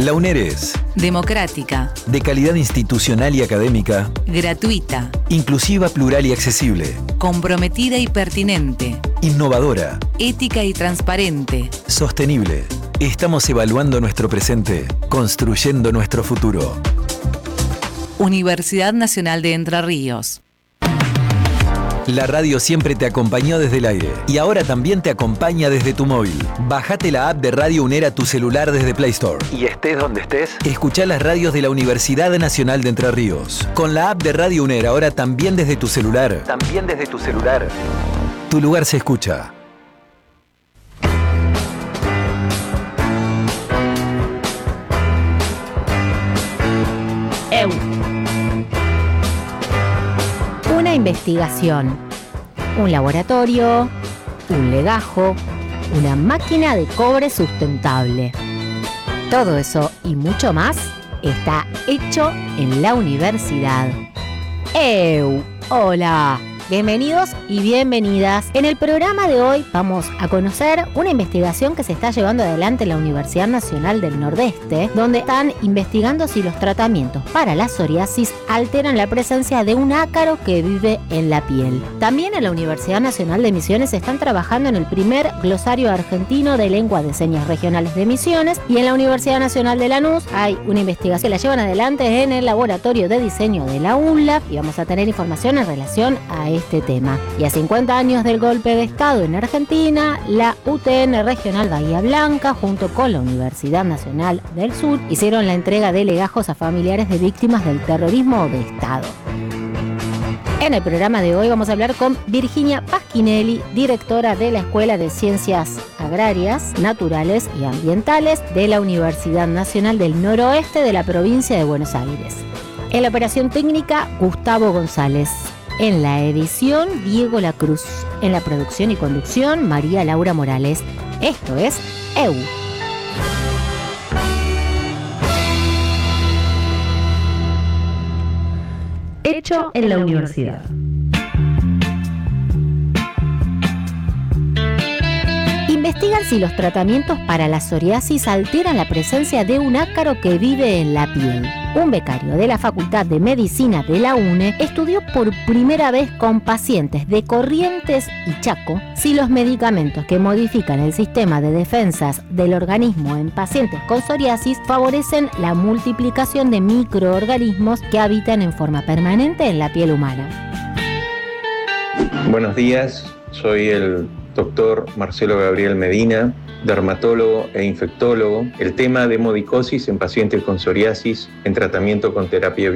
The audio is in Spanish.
La UNER es democrática, de calidad institucional y académica, gratuita, inclusiva, plural y accesible, comprometida y pertinente, innovadora, ética y transparente, sostenible. Estamos evaluando nuestro presente, construyendo nuestro futuro. Universidad Nacional de Entre Ríos. La radio siempre te acompañó desde el aire y ahora también te acompaña desde tu móvil. Bájate la app de Radio UNER a tu celular desde Play Store. Y estés donde estés, escuchá las radios de la Universidad Nacional de Entre Ríos. Con la app de Radio UNER ahora también desde tu celular. Tu lugar se escucha. Una investigación, un laboratorio, un legajo, una máquina de cobre sustentable. Todo eso y mucho más está hecho en la universidad. Hola, bienvenidos y bienvenidas. En el programa de hoy vamos a conocer una investigación que se está llevando adelante en la Universidad Nacional del Nordeste, donde están investigando si los tratamientos para la psoriasis alteran la presencia de un ácaro que vive en la piel. También en la Universidad Nacional de Misiones están trabajando en el primer glosario argentino de lengua de señas regionales de Misiones, y en la Universidad Nacional de Lanús hay una investigación que la llevan adelante en el laboratorio de diseño de la UNLA, y vamos a tener información en relación a este tema. Y a 50 años del golpe de Estado en Argentina, la UTN Regional Bahía Blanca, junto con la Universidad Nacional del Sur, hicieron la entrega de legajos a familiares de víctimas del terrorismo de Estado. En el programa de hoy vamos a hablar con Virginia Pasquinelli, directora de la Escuela de Ciencias Agrarias, Naturales y Ambientales de la Universidad Nacional del Noroeste de la provincia de Buenos Aires. En la operación técnica, Gustavo González. En la edición, Diego Lacruz. En la producción y conducción, María Laura Morales. Esto es EU. Hecho en la universidad. Investigan si los tratamientos para la psoriasis alteran la presencia de un ácaro que vive en la piel. Un becario de la Facultad de Medicina de la UNE estudió por primera vez con pacientes de Corrientes y Chaco si los medicamentos que modifican el sistema de defensas del organismo en pacientes con psoriasis favorecen la multiplicación de microorganismos que habitan en forma permanente en la piel humana. Buenos días, soy el doctor Marcelo Gabriel Medina, dermatólogo e infectólogo. El tema de hemodicosis en pacientes con psoriasis en tratamiento con terapia